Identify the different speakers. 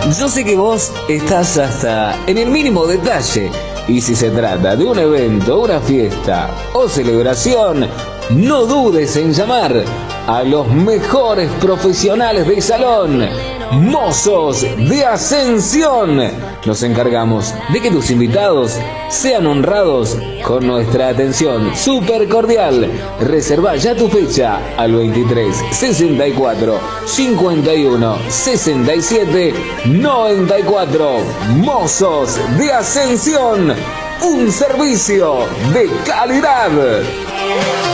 Speaker 1: Yo sé que vos estás hasta en el mínimo detalle, y si se trata de un evento, una fiesta o celebración, no dudes en llamar a los mejores profesionales del salón, Mozos de Ascensión. Nos encargamos de que tus invitados sean honrados con nuestra atención súper cordial. Reserva ya tu fecha al 23 64 51 67 94. Mozos de Ascensión, un servicio de calidad.